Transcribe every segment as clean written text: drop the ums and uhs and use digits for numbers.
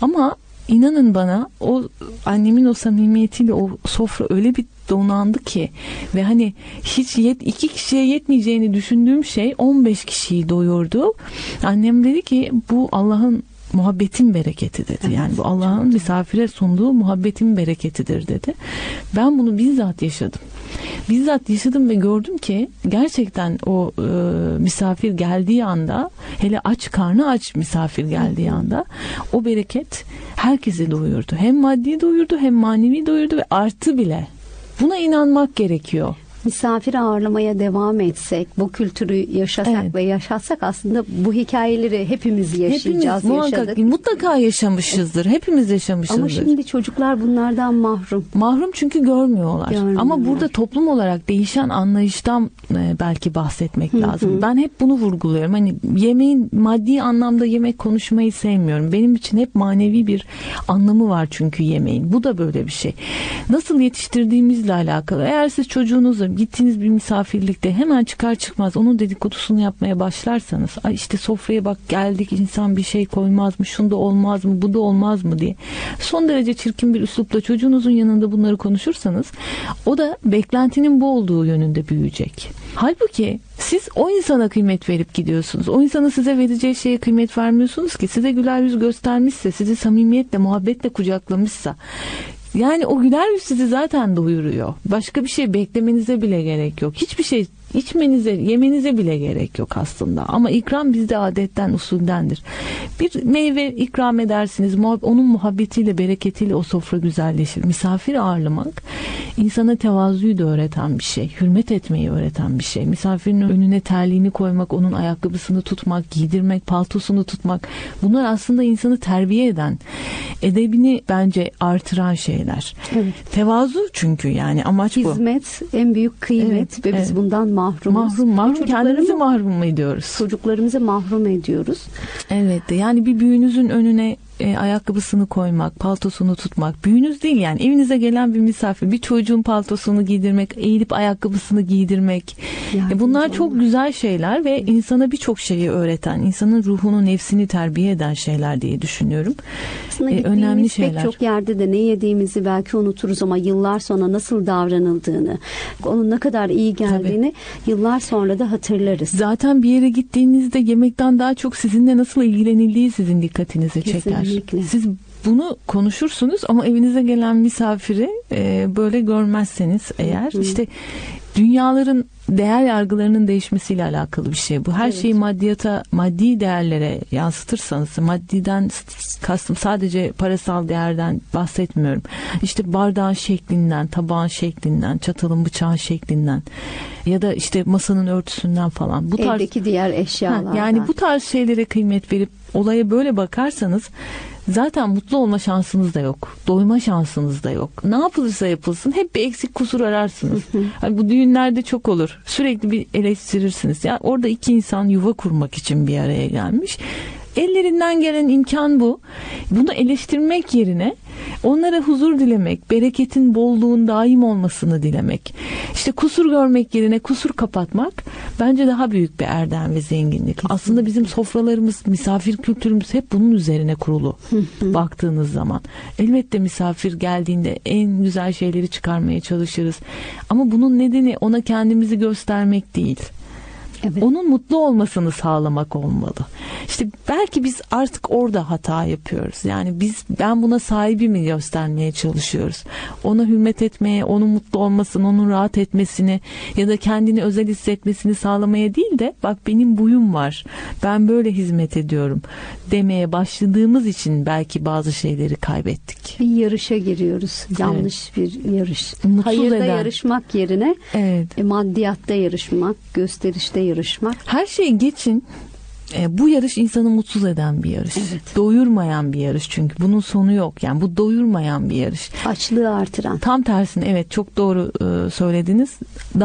Ama inanın bana, o annemin o samimiyetiyle o sofra öyle bir donandı ki ve hani hiç 2 kişiye yetmeyeceğini düşündüğüm şey 15 kişiyi doyurdu. Annem dedi ki bu Allah'ın muhabbetin bereketi dedi. Evet, yani bu Allah'ın misafire sunduğu muhabbetin bereketidir dedi. Ben bunu bizzat yaşadım. Bizzat yaşadım ve gördüm ki gerçekten o misafir geldiği anda, hele karnı aç misafir geldiği anda o bereket herkesi doyurdu. Hem maddi doyurdu, hem manevi doyurdu ve artı bile. Buna inanmak gerekiyor. Misafir ağırlamaya devam etsek, bu kültürü yaşasak ve yaşatsak aslında bu hikayeleri hepimiz yaşayacağız. Mutlaka yaşamışızdır. Hepimiz yaşamışızdır. Ama şimdi çocuklar bunlardan mahrum. Mahrum çünkü görmüyorlar. Ama burada toplum olarak değişen anlayıştan belki bahsetmek lazım. Ben hep bunu vurguluyorum. Hani yemeğin maddi anlamda yemek konuşmayı sevmiyorum. Benim için hep manevi bir anlamı var çünkü yemeğin. Bu da böyle bir şey. Nasıl yetiştirdiğimizle alakalı. Eğer siz çocuğunuzla gittiğiniz bir misafirlikte hemen çıkar çıkmaz onun dedikodusunu yapmaya başlarsanız, ay işte sofraya bak geldik, insan bir şey koymaz mı, şunda olmaz mı, bu da olmaz mı diye son derece çirkin bir üslupla çocuğunuzun yanında bunları konuşursanız, o da beklentinin bu olduğu yönünde büyüyecek. Halbuki siz o insana kıymet verip gidiyorsunuz. O insanın size vereceği şeye kıymet vermiyorsunuz ki. Size güler yüz göstermişse, sizi samimiyetle, muhabbetle kucaklamışsa, yani o güler yüz sizi zaten doyuruyor. Başka bir şey beklemenize bile gerek yok. Hiçbir şey içmenize, yemenize bile gerek yok aslında. Ama ikram bizde adetten, usuldendir. Bir meyve ikram edersiniz. Onun muhabbetiyle, bereketiyle o sofra güzelleşir. Misafir ağırlamak insana tevazuyu da öğreten bir şey. Hürmet etmeyi öğreten bir şey. Misafirin önüne terliğini koymak, onun ayakkabısını tutmak, giydirmek, paltosunu tutmak. Bunlar aslında insanı terbiye eden, edebini bence artıran şeyler. Evet. Tevazu çünkü, yani amaç bu. Hizmet en büyük kıymet ve biz bundan mahrumuz. Kendimizi mahrum mu ediyoruz? Çocuklarımızı mahrum ediyoruz. Evet. Yani bir büyüğünüzün önüne ayakkabısını koymak, paltosunu tutmak. Büyüğünüz değil yani. Evinize gelen bir misafir, bir çocuğun paltosunu giydirmek, eğilip ayakkabısını giydirmek. Bunlar çok güzel şeyler ve insana birçok şeyi öğreten, insanın ruhunu, nefsini terbiye eden şeyler diye düşünüyorum. Önemli şeyler. Pek çok yerde de ne yediğimizi belki unuturuz ama yıllar sonra nasıl davranıldığını, onun ne kadar iyi geldiğini yıllar sonra da hatırlarız. Zaten bir yere gittiğinizde yemekten daha çok sizinle nasıl ilgilenildiği sizin dikkatinizi çeker. Siz bunu konuşursunuz ama evinize gelen misafiri böyle görmezseniz eğer, işte dünyaların değer yargılarının değişmesiyle alakalı bir şey bu. Her şeyi maddiyata, maddi değerlere yansıtırsanız, maddiden kastım sadece parasal değerden bahsetmiyorum. İşte bardağın şeklinden, tabağın şeklinden, çatalın bıçağın şeklinden ya da işte masanın örtüsünden falan. Bu tarz, evdeki diğer eşyalardan. Yani bu tarz şeylere kıymet verip olaya böyle bakarsanız zaten mutlu olma şansınız da yok. Doyma şansınız da yok. Ne yapılırsa yapılsın hep bir eksik kusur ararsınız. Hani bu düğünlerde çok olur. Sürekli bir eleştirirsiniz. Ya orada iki insan yuva kurmak için bir araya gelmiş. Ellerinden gelen imkan bu. Bunu eleştirmek yerine onlara huzur dilemek, bereketin, bolluğun daim olmasını dilemek. İşte kusur görmek yerine kusur kapatmak bence daha büyük bir erdem ve zenginlik. Kesinlikle. Aslında bizim sofralarımız, misafir kültürümüz hep bunun üzerine kurulu baktığınız zaman. Elbette misafir geldiğinde en güzel şeyleri çıkarmaya çalışırız. Ama bunun nedeni ona kendimizi göstermek değil. Evet. Onun mutlu olmasını sağlamak olmalı. İşte belki biz artık orada hata yapıyoruz. Yani ben buna sahibimi göstermeye çalışıyoruz. Ona hürmet etmeye, onun mutlu olmasını, onun rahat etmesini ya da kendini özel hissetmesini sağlamaya değil de bak benim buyum var, ben böyle hizmet ediyorum demeye başladığımız için belki bazı şeyleri kaybettik. Bir yarışa giriyoruz. Yanlış bir yarış. Mutsuz hayırda eden. Yarışmak yerine maddiyatta yarışmak, gösterişte yarışmak. Her şeyi geçin. Bu yarış insanı mutsuz eden bir yarış. Evet. Doyurmayan bir yarış çünkü. Bunun sonu yok. Yani bu doyurmayan bir yarış. Açlığı artıran. Tam tersine, evet, çok doğru söylediniz.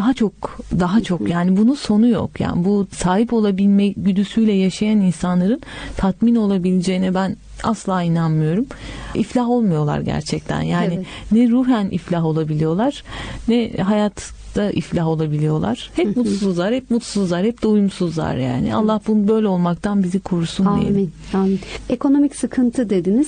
Daha çok yani bunun sonu yok. Yani bu sahip olabilme güdüsüyle yaşayan insanların tatmin olabileceğine ben asla inanmıyorum. İflah olmuyorlar gerçekten. Yani ne ruhen iflah olabiliyorlar, ne hayatta iflah olabiliyorlar. Hep mutsuzlar, hep mutsuzlar, hep doyumsuzlar yani. Allah bunu böyle olmaktan bizi korusun diyelim. Amin. Ekonomik sıkıntı dediniz.